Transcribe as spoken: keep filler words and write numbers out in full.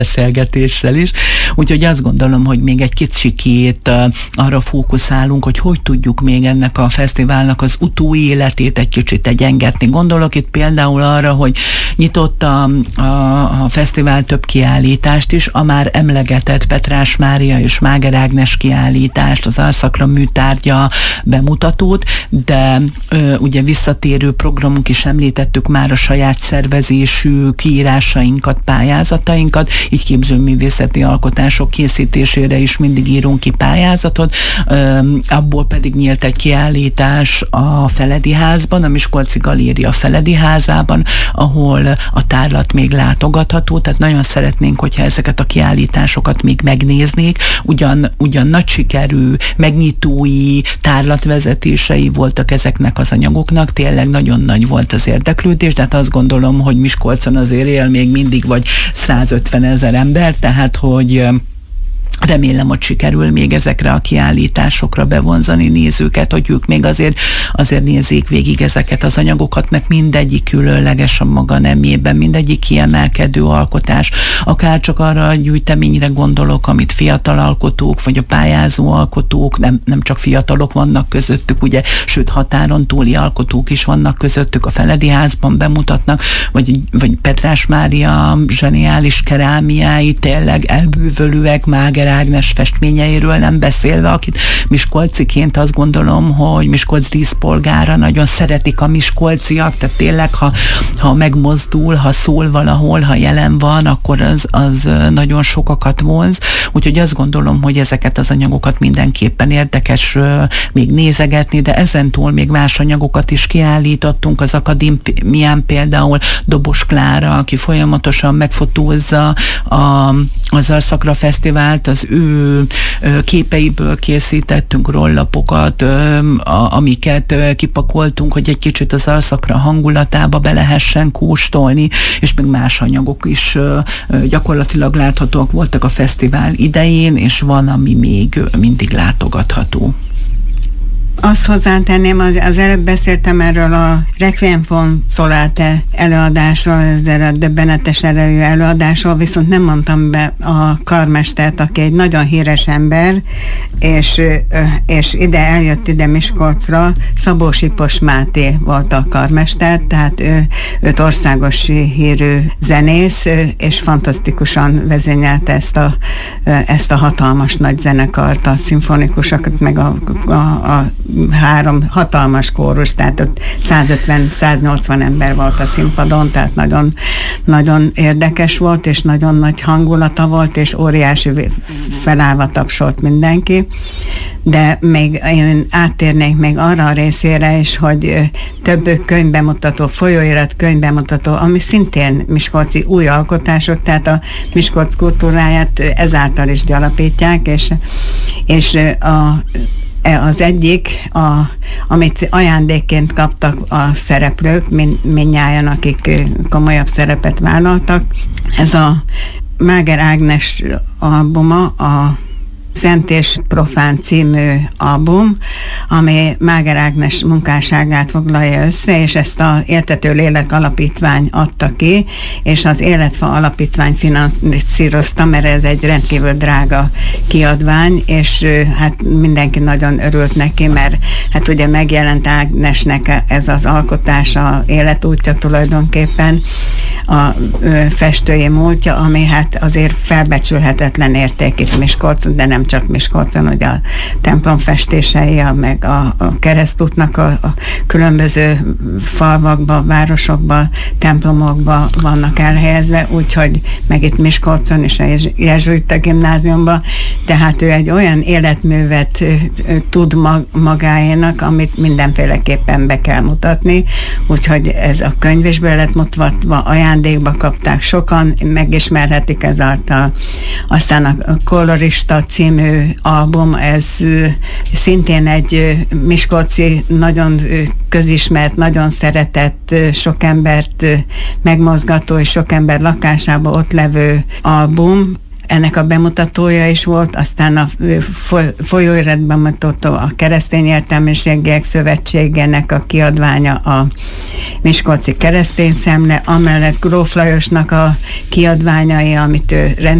beszélgetéssel is. Úgyhogy azt gondolom, hogy még egy kicsikét arra fókuszálunk, hogy hogy tudjuk még ennek a fesztiválnak az utóéletét egy kicsit egyengetni. Gondolok itt például arra, hogy nyitott a, a, a fesztivál több kiállítást is, a már emlegetett Petrás Mária és Máger Ágnes kiállítást, az Arszakra műtárgya bemutatót, de ö, ugye visszatérő programunk is említettük már a saját szervezésű kiírásainkat, pályázatainkat, így képzőművészeti alkotások készítésére is mindig írunk ki pályázatot, ö, abból pedig nyílt egy kiállítás a Feledi Házban, a Miskolci Galéria Feledi Házában, ahol a tárlat még látogatható, tehát nagyon szeretnénk, hogyha ezeket a kiállításokat még megnéznék, ugyan, ugyan nagy sikerű, megnyitói, tárlatvezetései voltak ezeknek az anyagoknak, tényleg nagyon nagy volt az érdeklődés, de hát azt gondolom, hogy Miskolcon azért él még mindig vagy százötven ezer ember, tehát hogy remélem, hogy sikerül még ezekre a kiállításokra bevonzani nézőket, hogy ők még azért, azért nézzék végig ezeket az anyagokat, mert mindegyik különleges a maga nemében, mindegyik kiemelkedő alkotás. Akár csak arra a gyűjteményre gondolok, amit fiatal alkotók, vagy a pályázó alkotók, nem, nem csak fiatalok vannak közöttük, ugye, sőt határon túli alkotók is vannak közöttük, a Feledi Házban bemutatnak, vagy, vagy Petrás Mária zseniális kerámiái, tényleg elbűvölőek, Máger Ágnes festményeiről nem beszélve, akit miskolciként azt gondolom, hogy Miskolc díszpolgára nagyon szeretik a miskolciak, tehát tényleg, ha, ha megmozdul, ha szól valahol, ha jelen van, akkor az, az nagyon sokakat vonz. Úgyhogy azt gondolom, hogy ezeket az anyagokat mindenképpen érdekes még nézegetni, de ezentúl még más anyagokat is kiállítottunk az akadémián, például Dobos Klára, aki folyamatosan megfotózza a, az Arszakra Fesztivált, az ő képeiből készítettünk rollapokat, amiket kipakoltunk, hogy egy kicsit az Arszakra hangulatába be lehessen kóstolni, és még más anyagok is gyakorlatilag láthatóak voltak a fesztivál idején, és van, ami még mindig látogatható. Azt hozzátenném, az, az előbb beszéltem erről a Requiem von Solate előadásról, ezzel a döbbenetes erejű előadásról, viszont nem mondtam be a karmestert, aki egy nagyon híres ember, és, és ide eljött ide Miskolcra, Szabó Sipos Máté volt a karmester, tehát ő, őt országos hírű zenész, és fantasztikusan vezényelte ezt a, ezt a hatalmas nagy zenekart, a szimfonikusokat, meg a, a, a három hatalmas kórus, tehát ott százötven-száznyolcvan ember volt a színpadon, tehát nagyon, nagyon érdekes volt, és nagyon nagy hangulata volt, és óriási felállva tapsolt mindenki. De még én áttérnék még arra a részére is, hogy több könyvbemutató, folyóirat könyvbemutató, ami szintén miskolci új alkotások, tehát a Miskolc kultúráját ezáltal is gyarapítják, és, és a az egyik, a, amit ajándékként kaptak a szereplők, mind, mindnyájan, akik komolyabb szerepet vállaltak, ez a Máger Ágnes albuma, a Szent és Profán című album, ami Máger Ágnes munkásságát foglalja össze, és ezt az Éltető Lélek Alapítvány adta ki, és az Életfa Alapítvány finanszírozta, mert ez egy rendkívül drága kiadvány, és hát mindenki nagyon örült neki, mert hát ugye megjelent Ágnesnek ez az alkotása, életútja tulajdonképpen, a festői múltja, ami hát azért felbecsülhetetlen érték itt Miskolcon, de nem csak Miskolcon, hogy a templom festései, a, meg a, a keresztútnak a, a különböző falvakba, városokba, templomokba vannak elhelyezve, úgyhogy meg itt Miskolcon és a jezsuita gimnáziumban, tehát ő egy olyan életművet tud magáénak, amit mindenféleképpen be kell mutatni, úgyhogy ez a könyv is be lett mutatva, ajándékba kapták sokan, megismerhetik ezáltal. Aztán a Kolorista című album, ez szintén egy miskolci, nagyon közismert, nagyon szeretett, sok embert megmozgató és sok ember lakásába ott levő album. ennek a bemutatója is volt, aztán a folyóirat bemutató, a Keresztény Értelmiségiek Szövetségének a kiadványa, a Miskolci Keresztény Szemle, amellett Gróf Lajosnak a kiadványai, amit ő